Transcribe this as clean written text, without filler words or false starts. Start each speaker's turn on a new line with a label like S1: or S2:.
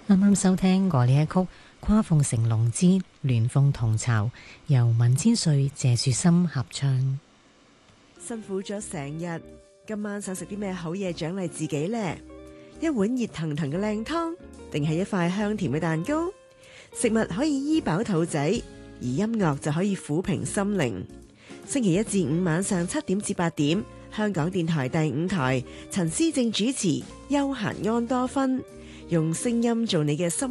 S1: 啱啱收聽過呢一曲《跨鳳成龍之鸞鳳同巢》，由文千歲、謝樹森合唱。
S2: 辛苦咗成日，今晚想食啲咩好嘢獎勵自己呢？一碗熱騰騰嘅靚湯，定係一塊香甜嘅蛋糕？食物可以醫飽肚仔，而音樂就可以撫平心靈。星期一至五晚上7點至8點，香港電台第5台，陳思正主持，悠閒安多芬，用聲音做你嘅心